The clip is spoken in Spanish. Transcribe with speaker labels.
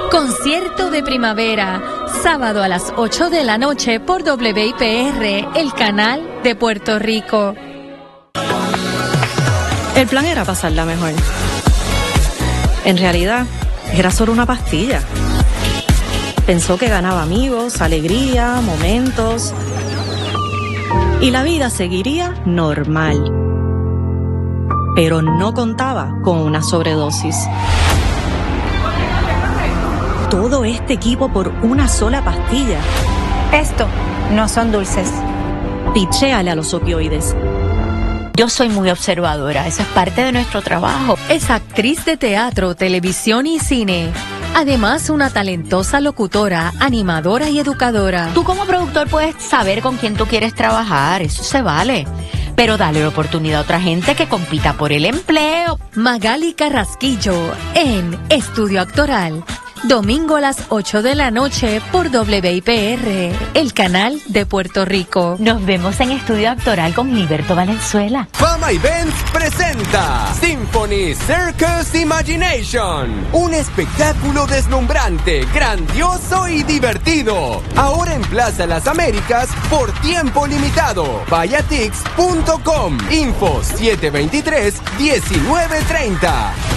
Speaker 1: Concierto de primavera, sábado a las 8 de la noche por WIPR, el canal de Puerto Rico.
Speaker 2: El plan era pasarla mejor. En realidad, era solo una pastilla. Pensó que ganaba amigos, alegría, momentos. Y la vida seguiría normal. Pero no contaba con una sobredosis. Todo este equipo por una sola pastilla.
Speaker 3: Esto no son dulces.
Speaker 2: Pichéale a los opioides.
Speaker 4: Yo soy muy observadora, eso es parte de nuestro trabajo.
Speaker 1: Es actriz de teatro, televisión y cine. Además, una talentosa locutora, animadora y educadora.
Speaker 4: Tú como productor puedes saber con quién tú quieres trabajar, eso se vale. Pero dale la oportunidad a otra gente que compita por el empleo.
Speaker 1: Magali Carrasquillo en Estudio Actoral. Domingo a las 8 de la noche por WIPR, el canal de Puerto Rico.
Speaker 4: Nos vemos en Estudio Actoral con Gilberto Valenzuela.
Speaker 5: Fama Events presenta Symphony Circus Imagination, un espectáculo deslumbrante, grandioso y divertido. Ahora en Plaza Las Américas por tiempo limitado. Vaya tix.com. Info 723-1930.